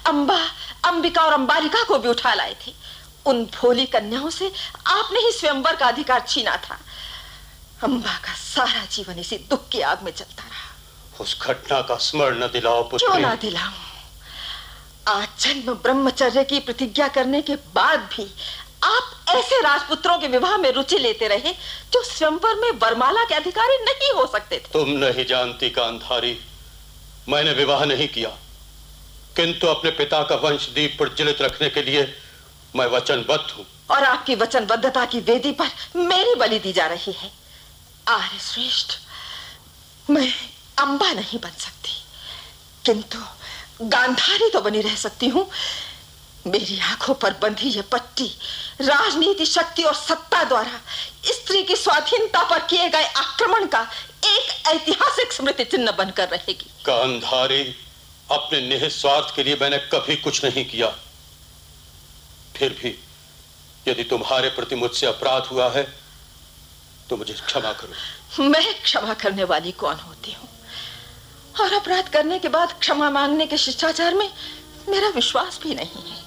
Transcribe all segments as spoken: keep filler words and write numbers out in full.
अम्बा, अंबिका और अंबालिका को भी उठा लाए थे। उन भोली कन्याओं से आपने ही स्वयंवर का अधिकार छीना था। अम्बा का सारा जीवन इसी दुख की आग में जलता रहा। उस घटना का स्मरण न दिलाओ पुत्री। क्यों ना दिलाऊं? आज जन्म ब्रह्मचर्य की प्रतिज्ञा करने के बाद भी आप ऐसे राजपुत्रों के विवाह में रुचि लेते रहे जो स्वयंवर में वरमाला के अधिकारी नहीं हो सकते थे। तुम नहीं जानती गांधारी, मैंने विवाह नहीं किया, किंतु अपने पिता का वंश दीप प्रज्वलित रखने के लिए मैं वचनबद्ध हूँ। और आपकी वचनबद्धता की वेदी पर मेरी बलि दी जा रही है। आर्य श्रेष्ठ, मैं अम्बा नहीं बन सकती, किंतु गांधारी तो बनी रह सकती हूँ। मेरी आंखों पर बंधी यह पट्टी राजनीति, शक्ति और सत्ता द्वारा स्त्री की स्वाधीनता पर किए गए आक्रमण का एक ऐतिहासिक स्मृति चिन्ह बनकर रहेगी। गांधारी, अपने निहित स्वार्थ के लिए मैंने कभी कुछ नहीं किया। फिर भी यदि तुम्हारे प्रति मुझसे अपराध हुआ है तो मुझे क्षमा करो। मैं क्षमा करने वाली कौन होती हूँ? और अपराध करने के बाद क्षमा मांगने के शिष्टाचार में मेरा विश्वास भी नहीं है।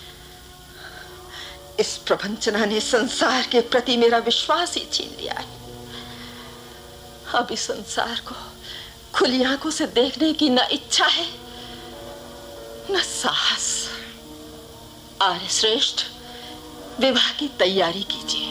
इस प्रवंचना ने संसार के प्रति मेरा विश्वास ही छीन लिया है। अब इस संसार को खुली आंखों से देखने की न इच्छा है न साहस। आर्य श्रेष्ठ, विवाह की तैयारी कीजिए।